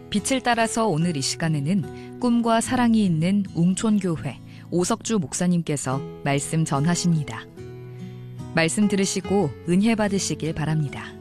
빛을 따라서 오늘 이 시간에는 꿈과 사랑이 있는 웅촌교회 오석주 목사님께서 말씀 전하십니다. 말씀 들으시고 은혜 받으시길 바랍니다.